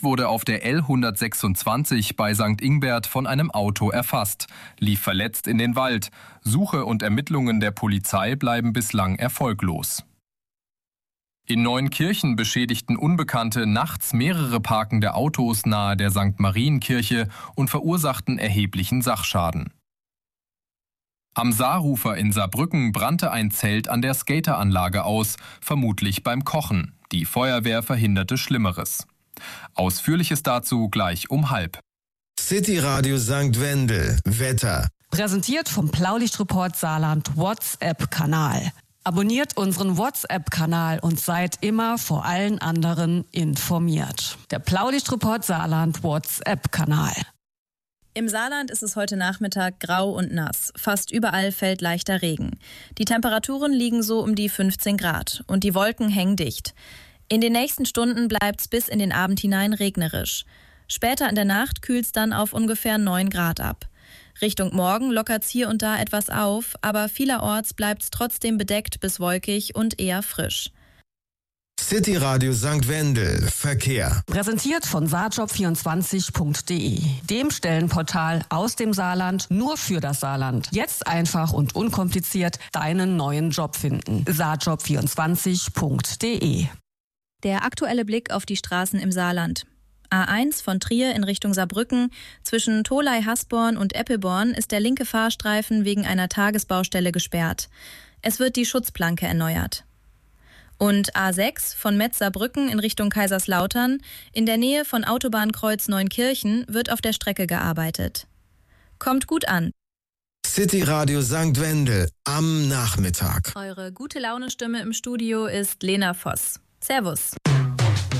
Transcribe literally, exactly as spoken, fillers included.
wurde auf der L hundertsechsundzwanzig bei Sankt Ingbert von einem Auto erfasst, lief verletzt in den Wald. Suche und Ermittlungen der Polizei bleiben bislang erfolglos. In Neuenkirchen beschädigten Unbekannte nachts mehrere parkende Autos nahe der Sankt Marienkirche und verursachten erheblichen Sachschaden. Am Saarufer in Saarbrücken brannte ein Zelt an der Skateranlage aus, vermutlich beim Kochen. Die Feuerwehr verhinderte Schlimmeres. Ausführliches dazu gleich um halb. City Radio Sankt Wendel. Wetter. Präsentiert vom Blaulichtreport Saarland WhatsApp-Kanal. Abonniert unseren WhatsApp-Kanal und seid immer vor allen anderen informiert. Der Blaulichtreport Saarland WhatsApp-Kanal. Im Saarland ist es heute Nachmittag grau und nass. Fast überall fällt leichter Regen. Die Temperaturen liegen so um die fünfzehn Grad und die Wolken hängen dicht. In den nächsten Stunden bleibt es bis in den Abend hinein regnerisch. Später in der Nacht kühlt es dann auf ungefähr neun Grad ab. Richtung Morgen lockert es hier und da etwas auf, aber vielerorts bleibt es trotzdem bedeckt bis wolkig und eher frisch. City Radio Sankt Wendel. Verkehr. Präsentiert von saarjob vierundzwanzig punkt de, dem Stellenportal aus dem Saarland nur für das Saarland. Jetzt einfach und unkompliziert deinen neuen Job finden. saarjob vierundzwanzig punkt de. Der aktuelle Blick auf die Straßen im Saarland. A eins von Trier in Richtung Saarbrücken. Zwischen Tholey-Hasborn und Eppelborn ist der linke Fahrstreifen wegen einer Tagesbaustelle gesperrt. Es wird die Schutzplanke erneuert. Und A sechs von Metz-Saarbrücken in Richtung Kaiserslautern. In der Nähe von Autobahnkreuz Neunkirchen wird auf der Strecke gearbeitet. Kommt gut an. City Radio Sankt Wendel am Nachmittag. Eure gute Laune-Stimme im Studio ist Lena Voss. Servus.